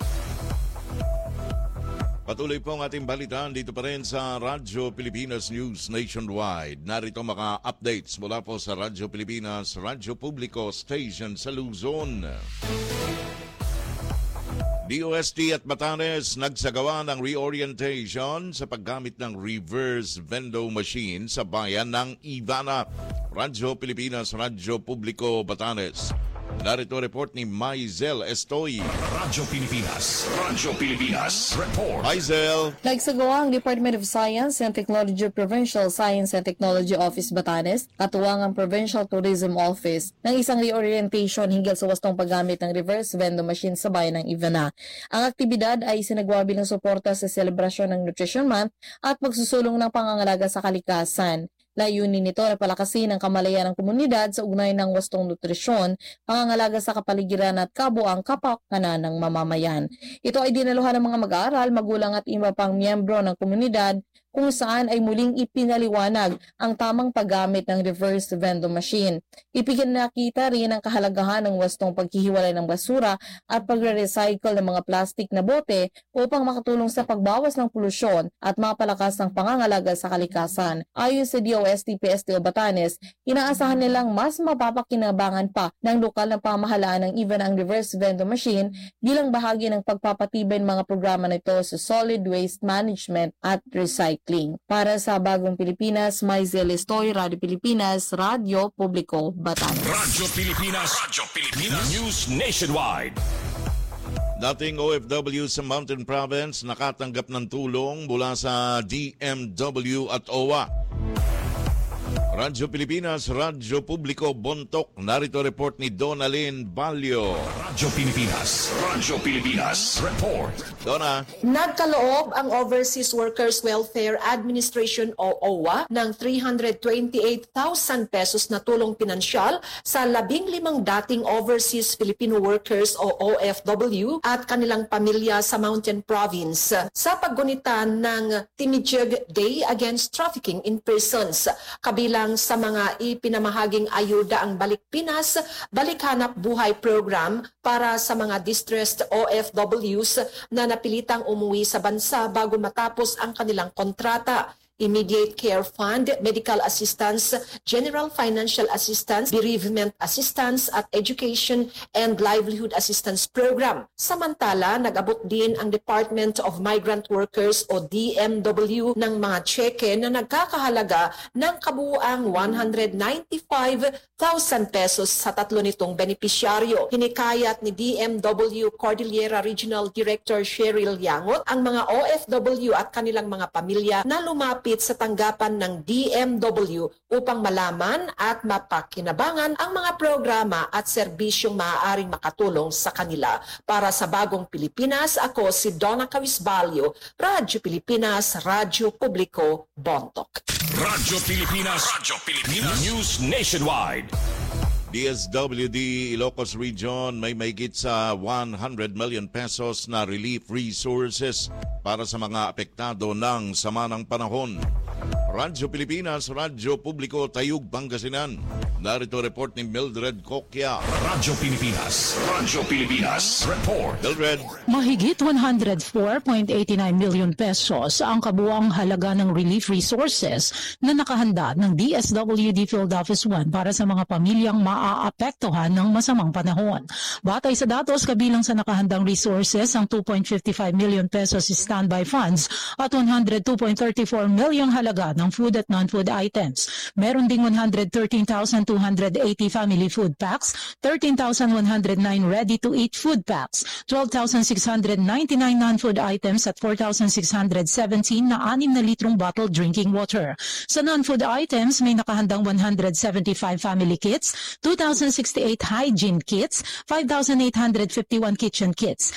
Patuloy po ang ating balitaan dito pa rin sa Radyo Pilipinas News Nationwide. Narito mga updates mula po sa Radyo Pilipinas, Radyo Publiko Station sa Luzon. DOST at Batanes nagsagawa ng reorientation sa paggamit ng reverse vending machine sa bayan ng Ivana. Radyo Pilipinas, Radyo Publiko Batanes. Narito report ni Maizel Estoy. Radyo Pilipinas. Radyo Pilipinas. Report. Maizel. Nagsagawa ang Department of Science and Technology Provincial Science and Technology Office Batanes, katuwang ang Provincial Tourism Office, ng isang reorientation hinggil sa wastong paggamit ng reverse vending machine sa bayan ng Ivana. Ang aktibidad ay sinagawa bilang suporta sa selebrasyon ng Nutrition Month at pagsusulong ng pangangalaga sa kalikasan. Layunin nito na palakasin ang kamalayan ng komunidad sa ugnay ng wastong nutrisyon, pangangalaga sa kapaligiran at kabuang kapakanan ng mamamayan. Ito ay dinaluhan ng mga mag-aaral, magulang at iba pang miyembro ng komunidad kung saan ay muling ipinaliwanag ang tamang paggamit ng reverse vending machine. Ipinakita rin ang kahalagahan ng wastong paghihiwalay ng basura at pagre-recycle ng mga plastic na bote upang makatulong sa pagbawas ng polusyon at mapalakas ng pangangalaga sa kalikasan. Ayon sa DOST-PSTO Batanes, inaasahan nilang mas mapapakinabangan pa ng lokal na pamahalaan ng even ang reverse vending machine bilang bahagi ng pagpapatibay ng mga programa nito sa solid waste management at recycling. Para sa Bagong Pilipinas, Maisel Estoy, Radio Pilipinas, Radyo Publiko, Batanes. Radyo Pilipinas News Nationwide. Dating OFW sa Mountain Province nakatanggap ng tulong mula sa DMW at OWA. Radyo Pilipinas, Radyo Publiko, Bontok. Narito report ni Donalyn Balyo. Radyo Pilipinas Report. Donna. Nagkaloob ang Overseas Workers Welfare Administration o OWA ng 328,000 pesos na tulong pinansyal sa 15 dating Overseas Filipino Workers o OFW at kanilang pamilya sa Mountain Province sa paggunita ng Timidyag Day Against Trafficking in Persons. Kabilang sa mga ipinamahaging ayuda ang Balik Pinas, Balik Hanap Buhay Program para sa mga distressed OFWs na napilitang umuwi sa bansa bago matapos ang kanilang kontrata. Immediate Care Fund, Medical Assistance, General Financial Assistance, Bereavement Assistance at Education and Livelihood Assistance Program. Samantala, nag-abot din ang Department of Migrant Workers o DMW ng mga cheque na nagkakahalaga ng kabuuang 195,000 pesos sa tatlo nitong benepisyaryo. Hinikayat ni DMW Cordillera Regional Director Cheryl Yangot ang mga OFW at kanilang mga pamilya na lumapit sa tanggapan ng DMW upang malaman at mapakinabangan ang mga programa at serbisyong maaaring makatulong sa kanila. Para sa Bagong Pilipinas, ako si Donna Cawisbalyo, Radyo Pilipinas, Radyo Publiko, Bontok. Radyo Pilipinas News Nationwide. DSWD Ilocos Region may mahigit sa 100 million pesos na relief resources para sa mga apektado ng sama ng panahon. Radyo Pilipinas, Radyo Publiko, Tayug, Pangasinan. Narito report ni Mildred Coquia. Radyo Pilipinas Report. Mildred. Mahigit 104.89 million pesos ang kabuuang halaga ng relief resources na nakahanda ng DSWD Field Office 1 para sa mga pamilyang maaapektuhan ng masamang panahon. Batay sa datos, kabilang sa nakahandang resources ang 2.55 million pesos standby funds at 102.34 million halaga ng food at non-food items. Meron ding 113,280 family food packs, 13,109 ready-to-eat food packs, 12,699 non-food items at 4,617 na 6 na litrong bottled drinking water. Sa non-food items, may nakahandang 175 family kits, 2,068 hygiene kits, 5,851 kitchen kits,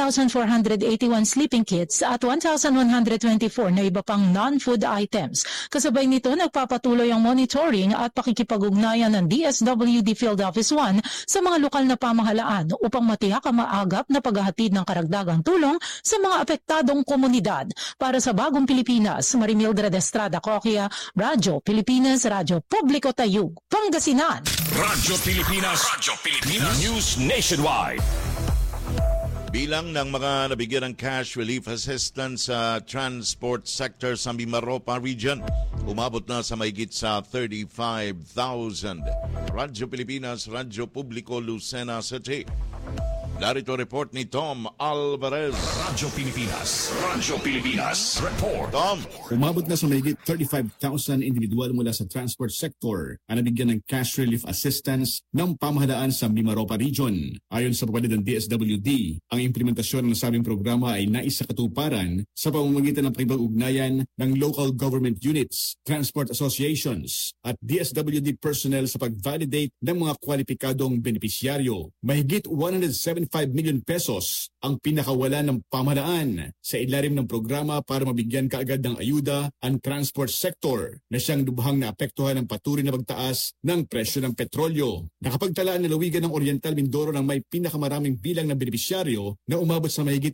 3,481 sleeping kits at 1,124 na iba pang non-food items. Kasabay nito, nagpapatuloy ang monitoring at pakikipag-ugnayan ng DSWD Field Office 1 sa mga lokal na pamahalaan upang matiyak ang maagap na paghahatid ng karagdagang tulong sa mga apektadong komunidad. Para sa Bagong Pilipinas, Marimildred Estrada Coquia, Radyo Pilipinas, Radyo Publiko, Tayug, Pangasinan. Radyo Pilipinas News Nationwide. Bilang ng mga nabigyan ng cash relief assistance sa transport sector sa Mimaropa Region, umabot na sa mahigit sa 35,000. Radyo Pilipinas, Radyo Publiko, Lucena City. Narito report ni Tom Alvarez. Radyo Pilipinas Report. Tom. Umabot na sa mahigit 35,000 individual mula sa transport sector ang nabigyan ng cash relief assistance ng pamahalaan sa Mimaropa Region. Ayon sa papalid ng DSWD, ang implementasyon ng nasabing programa ay nais sa katuparan sa pamamagitan ng pakipag-ugnayan ng local government units, transport associations at DSWD personnel sa pag-validate ng mga kwalipikadong benepisyaryo. Mahigit 175 1.5 million pesos ang pinakawalan ng pamahalaan sa ilalim ng programa para mabigyan kaagad ng ayuda ang transport sector na siyang lubhang naapektuhan ng patuloy na pagtaas ng presyo ng petrolyo. Nakapagtalaan ng lalawigan ng Oriental Mindoro ng may pinakamaraming bilang ng benepisyaryo na umabot sa mahigit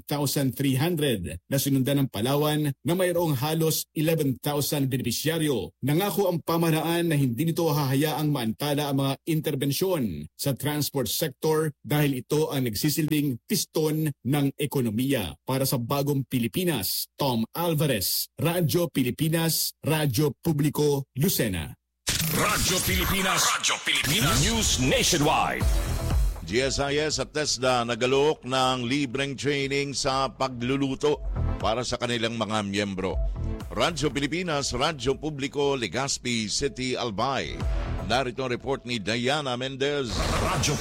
11,300 na sinundan ng Palawan na mayroong halos 11,000 benepisyaryo. Nangako ang pamahalaan na hindi nito hahayaang maantala ang mga interbensyon sa transport sector dahil ito ang nagsisilbing piston ng ekonomiya. Para sa Bagong Pilipinas, Tom Alvarez, Radyo Pilipinas, Radyo Publiko, Lucena. Radyo Pilipinas News Nationwide. GSIS at TESDA nagalok ng libreng training sa pagluluto para sa kanilang mga miyembro. Radyo Pilipinas, Radyo Publiko, Legazpi City, Albay. Narito ang report ni Diana Mendez. Radyo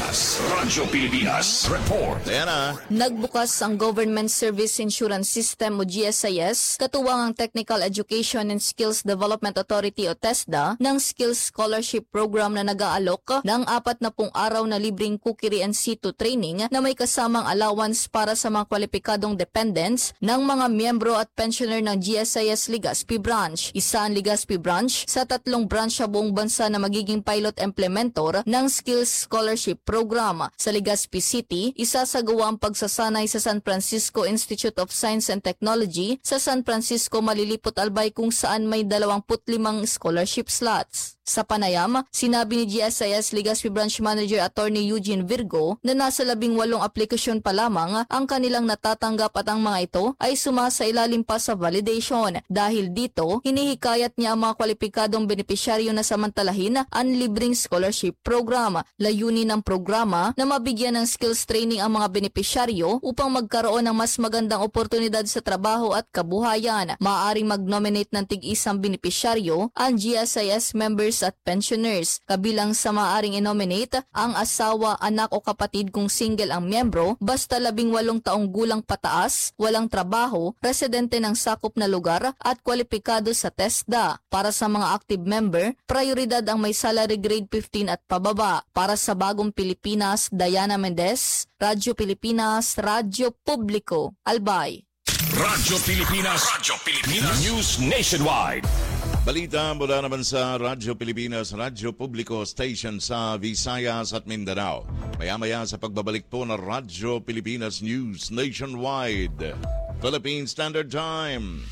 Pilipinas Report. Diana. Nagbukas ang Government Service Insurance System o GSIS, katuwang ang Technical Education and Skills Development Authority o TESDA ng Skills Scholarship Program na nag-aalok ng 40 araw na libreng Kukiri and Situ training na may kasamang allowance para sa mga kwalipikadong dependents ng mga miyembro at pensioner ng GSIS Legazpi Branch. Isa ang Legazpi Branch sa 3 branch sa buong bansa na magiging pilot implementor ng Skills Scholarship Program. Sa Legazpi City, isasagawa ang pagsasanay sa San Francisco Institute of Science and Technology sa San Francisco, Malilipot, Albay kung saan may 25 scholarship slots. Sa panayam, sinabi ni GSIS Legazpi Branch Manager Attorney Eugene Virgo na nasa 18 aplikasyon pa lamang ang kanilang natatanggap at ang mga ito ay sumasailalim pa sa validation. Dahil dito, hinihikayat niya ang mga kwalipikadong benepisyaryo na samantalahin ang libreng scholarship program. Layunin ng programa na mabigyan ng skills training ang mga benepisyaryo upang magkaroon ng mas magandang oportunidad sa trabaho at kabuhayan. Maaaring mag-nominate ng tig-isang benepisyaryo ang GSIS members at pensioners. Kabilang sa maaaring inominate ang asawa, anak o kapatid kung single ang miyembro, basta 18 taong gulang pataas, walang trabaho, residente ng sakop na lugar at kwalipikado sa TESDA. Para sa mga active member, prioridad ang may salary grade 15 at pababa. Para sa Bagong Pilipinas, Diana Mendez, Radyo Pilipinas, Radyo Publiko, Albay. Radyo Pilipinas News Nationwide. Balita mula naman sa Radyo Pilipinas, Radyo Publiko Station sa Visayas at Mindanao. Maya-maya sa pagbabalik po ng Radyo Pilipinas News Nationwide. Philippine Standard Time.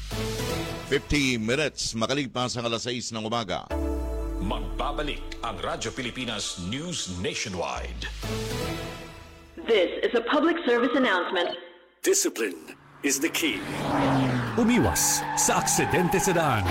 50 minutes makalipas ang alas 6 ng umaga. Magbabalik ang Radyo Pilipinas News Nationwide. This is a public service announcement. Discipline is the key. Umiwas sa aksidente sa daan.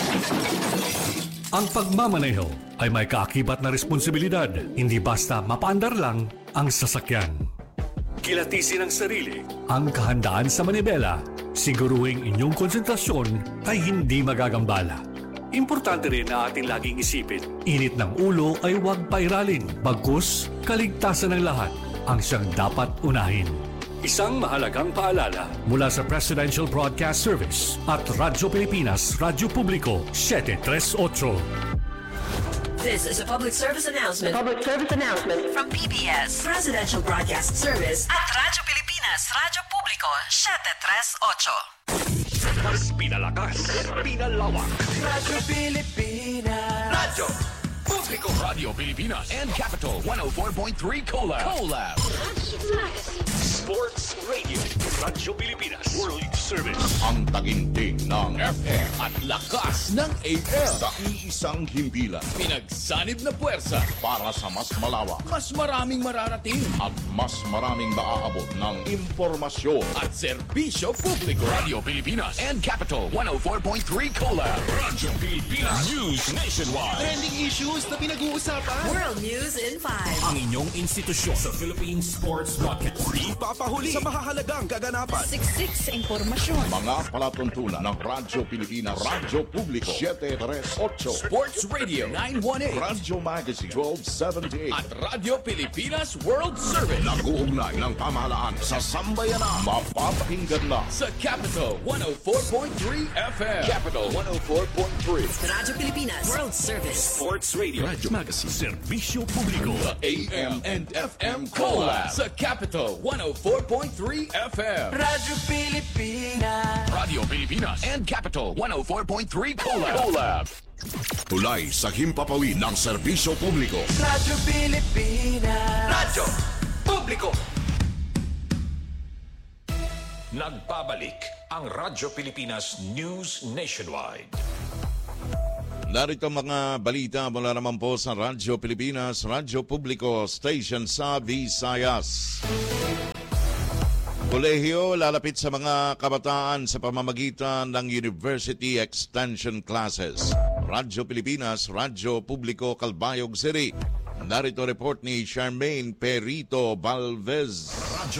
Ang pagmamaneho ay may kaakibat na responsibilidad, hindi basta mapaandar lang ang sasakyan. Kilatisin ang sarili, ang kahandaan sa manibela, siguruhing inyong konsentrasyon ay hindi magagambala. Importante rin na ating laging isipin, init ng ulo ay huwag pairalin, bagkus kaligtasan ng lahat ang siyang dapat unahin. Isang mahalagang paalala mula sa Presidential Broadcast Service at Radyo Pilipinas, Radyo Publiko, 738. This is a public service announcement. Public service announcement from PBS, Presidential Broadcast Service at Radyo Pilipinas, Radyo Publiko, 738. Mas pinalakas, pinalawak. Radyo Pilipinas. Radyo Publiko, Radio Pilipinas and Capital 104.3 Collab. Sports Radio, Radyo Pilipinas, World Service. Ang taginting ng FM at lakas ng AM. Sa iisang himpilan. Pinagsanib na puwersa Para sa mas malawak. Mas maraming mararating. At mas maraming maaabot ng impormasyon. At serbisyo publiko. Radio Pilipinas and Capital 104.3 Collab. Radyo Pilipinas News Nationwide. Trending issues na pinag-uusapan. World News in 5. Ang inyong institusyon sa Philippine Sports Broadcast. Keep up magpapahuli sa mahahalagang kaganapan. Siksik sa impormasyon. Mga palatuntunan ng Radyo Pilipinas, Radyo Publiko 738, Sports Radio 918, Radyo Magazine 1278, at Radyo Pilipinas World Service. Nag-uugnay ng pamahalaan sa sambayanan. mapapakinggan na Sa Capital 104.3 FM. Capital 104.3. Radyo Pilipinas World Service. Sports Radio. Radyo Magazine. Serbisyo Publiko. The AM and FM Collab. Sa Capital 104.3 FM. Radyo Pilipinas. Radio Pilipinas and Capital 104.3 Collab. Tulay sa himpapawid ng serbisyo publiko. Radyo Pilipinas. Radyo Publiko. Nagbabalik ang Radyo Pilipinas News Nationwide. Narito mga balita mula naman po sa Radyo Pilipinas, Radyo Publiko, station sa Visayas. Kolehiyo lalapit sa mga kabataan sa pamamagitan ng University Extension Classes. Radyo Pilipinas, Radyo Publiko, Calbayog City. Narito report ni Charmaine Perito Valvez. Radyo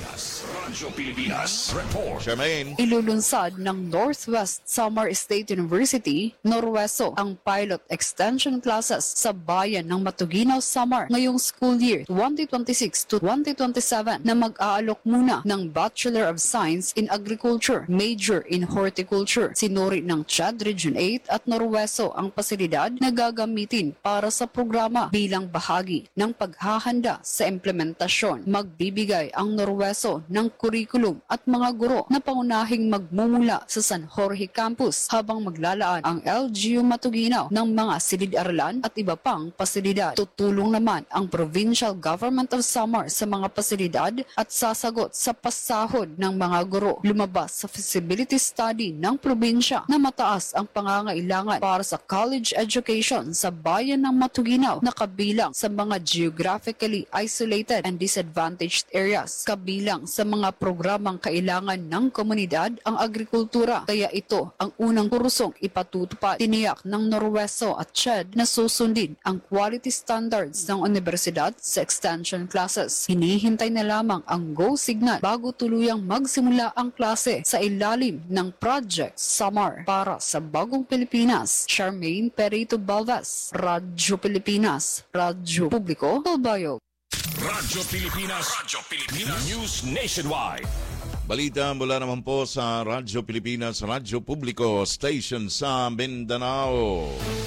Pilipinas Report. Charmaine. Ilulunsad ng Northwest Samar State University, Norweso, ang pilot extension classes sa bayan ng Matuginaw, Samar ngayong school year 2026 to 2027 na mag-aalok muna ng Bachelor of Science in Agriculture, Major in Horticulture. Sinuri ng CHED Region 8 at Norweso ang pasilidad na gagamitin para sa programa bilang bahagi ng paghahanda sa implementasyon. Magbibigay ang Norweso ng kurikulum at mga guro na pangunahing magmumula sa San Jorge Campus habang maglalaan ang LGU Matuginaw ng mga silid-aralan at iba pang pasilidad. Tutulong naman ang Provincial Government of Samar sa mga pasilidad at sasagot sa pasahod ng mga guro. Lumabas sa feasibility study ng probinsya na mataas ang pangangailangan para sa college education sa bayan ng Matuginaw na kabilang sa mga geographically isolated and disadvantaged areas. Kabilang sa mga programang kailangan ng komunidad ang agrikultura. Kaya ito ang unang kursong ipatutupad. Tiniyak ng Norweso at CHED na susundin ang quality standards ng universidad sa extension classes. Hinihintay na lamang ang go signal bago tuluyang magsimula ang klase sa ilalim ng Project Samar. Para sa Bagong Pilipinas, Charmaine Perito Balvas, Radyo Pilipinas, Radyo Publiko, Calbayog. Radyo Pilipinas News Nationwide. Balita mula naman po sa Radyo Pilipinas, Radyo Publiko, station sa Mindanao.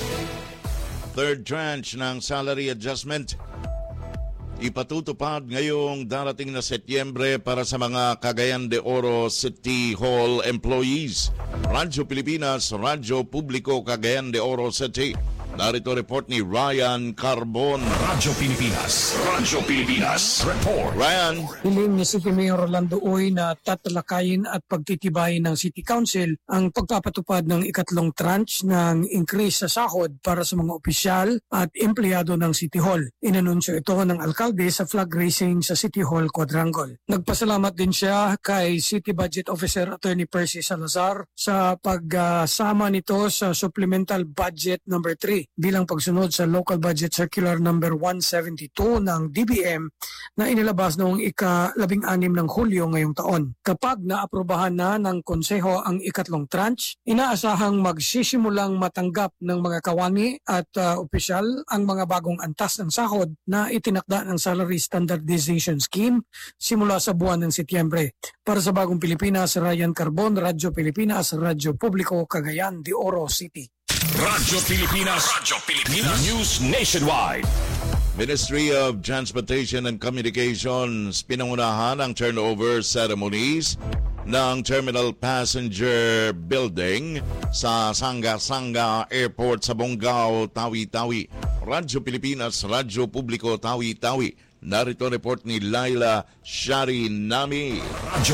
Third tranche ng salary adjustment ipatutupad ngayong darating na Setyembre para sa mga Cagayan de Oro City Hall employees. Radyo Pilipinas, Radyo Publiko, Cagayan de Oro City. Narito report ni Ryan Carbon. Radyo Pilipinas Report. Ryan. Hiling ni City Mayor Orlando Uy na tatalakayin at pagtitibayin ng City Council ang pagpapatupad ng ikatlong tranche ng increase sa sahod para sa mga opisyal at empleyado ng City Hall. Inanunsyo ito ng alkalde sa flag raising sa City Hall Quadrangle. Nagpasalamat din siya kay City Budget Officer Attorney Percy Salazar sa pagsama nito sa Supplemental Budget number 3 bilang pagsunod sa Local Budget Circular number 172 ng DBM na inilabas noong ika-16 ng Hulyo ngayong taon. Kapag naaprobahan na ng Konseho ang ikatlong tranche, inaasahang magsisimulang matanggap ng mga kawani at opisyal ang mga bagong antas ng sahod na itinakda ng Salary Standardization Scheme simula sa buwan ng Setyembre. Para sa Bagong Pilipinas, Ryan Carbon, Radyo Pilipinas, Radyo Publiko, Cagayan de Oro City. Radyo Pilipinas News Nationwide. Ministry of Transportation and Communications pinangunahan ang turnover ceremonies ng Terminal Passenger Building sa Sanga-Sanga Airport sa Bonggao, Tawi-Tawi. Radyo Pilipinas, Radyo Publiko, Tawi-Tawi. Narito report ni Laila Sharinami. Radyo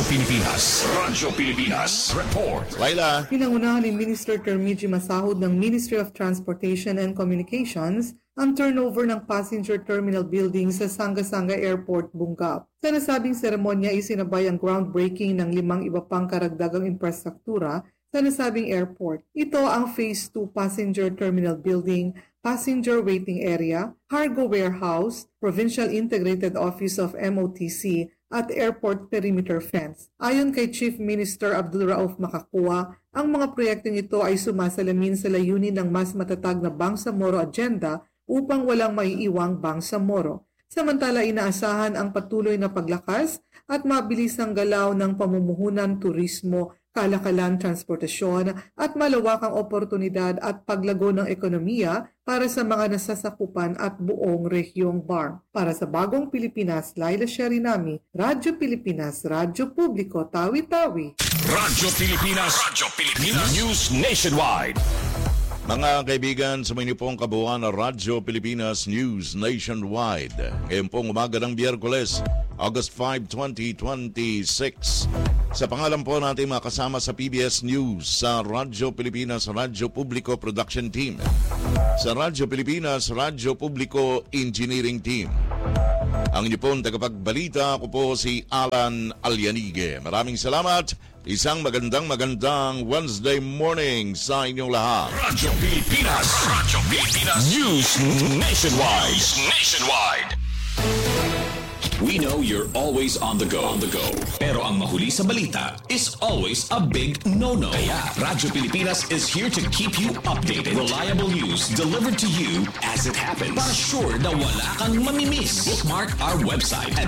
Pilipinas Report. Laila. Pinangunahan ni Minister Termiji Masahod ng Ministry of Transportation and Communications ang turnover ng passenger terminal building sa Sanga-Sanga Airport, Bonggao. Sa nasabing seremonya, isinabay ang groundbreaking ng 5 iba pang karagdagang infrastruktura sa nasabing airport. Ito ang Phase 2 Passenger Terminal Building, Passenger Waiting Area, Cargo Warehouse, Provincial Integrated Office of MOTC at airport perimeter fence. Ayon kay Chief Minister Abdul Rauf Makakua, ang mga proyektong ito ay sumasalamin sa layunin ng mas matatag na Bangsamoro agenda upang walang maiiwang Bangsamoro. Samantala, inaasahan ang patuloy na paglakas at mabilisang galaw ng pamumuhunan, turismo, kalakalan, transportasyon at malawakang oportunidad at paglago ng ekonomiya para sa mga nasasakupan at buong rehiyong BARM. Para sa Bagong Pilipinas, Laila Sharinami, Radyo Pilipinas, Radyo Publiko, Tawi-Tawi. Radyo Pilipinas, News Nationwide. Mga kaibigan, sa mga pong kabuuan ng Radyo Pilipinas News Nationwide. Ngayon pong umaga ng Biyerkules, August 5, 2026. Sa pangalan po natin mga kasama sa PBS News, sa Radyo Pilipinas, Radyo Publiko Production Team. Sa Radyo Pilipinas, Radyo Publiko Engineering Team. Ang inyo pong tagapagbalita, ako po si Alan Alyanige. Maraming salamat. Isang magandang Wednesday morning sa inyong lahat. Radyo Pilipinas, News Nationwide. We know you're always on the go. Pero ang mahuli sa balita is always a big no-no. Kaya Radyo Pilipinas is here to keep you updated. Reliable news delivered to you as it happens. Para sure na wala kang mamimiss. Bookmark our website at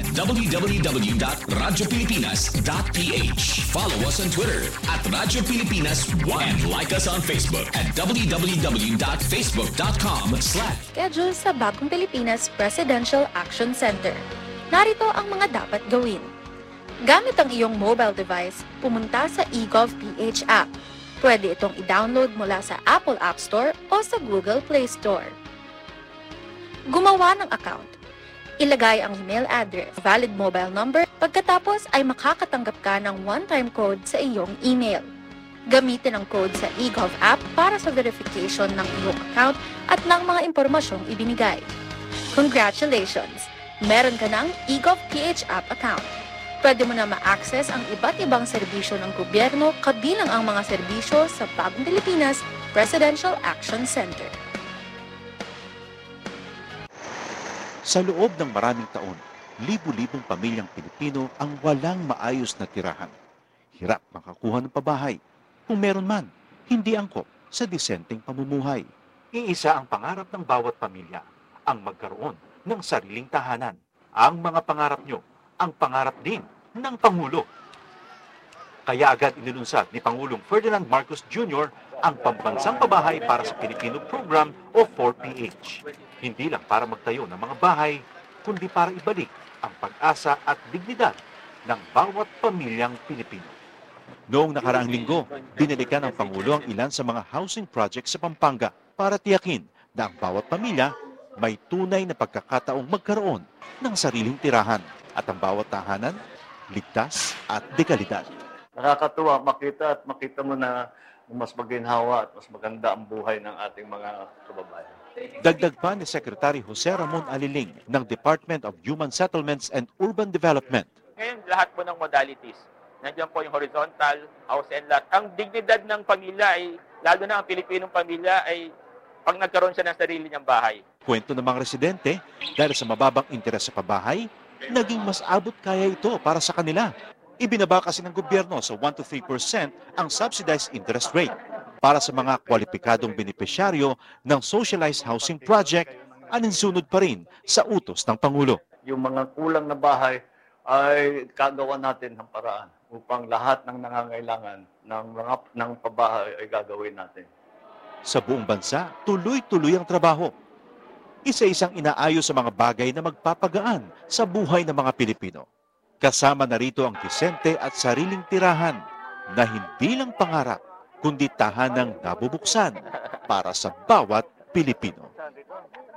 www.radiopilipinas.ph. Follow us on Twitter at Radyo Pilipinas 1 and like us on Facebook at www.facebook.com/ Schedule sa Bagong Pilipinas Presidential Action Center. Narito ang mga dapat gawin. Gamit ang iyong mobile device, pumunta sa eGov.ph app. Pwede itong i-download mula sa Apple App Store o sa Google Play Store. Gumawa ng account. Ilagay ang email address, valid mobile number, pagkatapos ay makakatanggap ka ng one-time code sa iyong email. Gamitin ang code sa eGov app para sa verification ng iyong account at ng mga impormasyong ibinigay. Congratulations! Meron ka ng eGov.ph app account. Pwede mo na ma-access ang iba't ibang serbisyo ng gobyerno kabilang ang mga serbisyo sa Bagong Pilipinas Presidential Action Center. Sa loob ng maraming taon, libu-libong pamilyang Pilipino ang walang maayos na tirahan. Hirap makakuha ng pabahay. Kung meron man, hindi angkop sa disenteng pamumuhay. Iisa ang pangarap ng bawat pamilya, ang magkaroon ng sariling tahanan. Ang mga pangarap nyo, ang pangarap din ng Pangulo. Kaya agad inilunsad ni Pangulong Ferdinand Marcos Jr. ang Pambansang Pabahay para sa Pilipino Program o 4PH. Hindi lang para magtayo ng mga bahay, kundi para ibalik ang pag-asa at dignidad ng bawat pamilyang Pilipino. Noong nakaraang linggo, binalikan ng Pangulo ang ilan sa mga housing projects sa Pampanga para tiyakin na ang bawat pamilya may tunay na pagkakataong magkaroon ng sariling tirahan at ang bawat tahanan, ligtas at dekalidad. Nakakatuwa makita mo na mas maginhawa at mas maganda ang buhay ng ating mga kababayan. Dagdag pa ni Secretary Jose Ramon Aliling ng Department of Human Settlements and Urban Development. Ngayon, lahat po ng modalities. Nandiyan po yung horizontal, house and lot. Ang dignidad ng pamilya ay, lalo na ang Pilipinong pamilya ay pag nagkaroon siya ng sarili niyang bahay. Kwento ng mga residente, dahil sa mababang interes sa pabahay, naging mas abot kaya ito para sa kanila. Ibinaba kasi ng gobyerno sa 1 to 3% ang subsidized interest rate para sa mga kwalipikadong benepisyaryo ng socialized housing project, aninsunod pa rin sa utos ng Pangulo. Yung mga kulang na bahay ay kagawa natin ng paraan upang lahat ng nangangailangan ng pabahay ay gagawin natin. Sa buong bansa, tuloy-tuloy ang trabaho. Isa-isang inaayos sa mga bagay na magpapagaan sa buhay ng mga Pilipino. Kasama na rito ang disente at sariling tirahan na hindi lang pangarap, kundi tahanang nabubuksan para sa bawat Pilipino.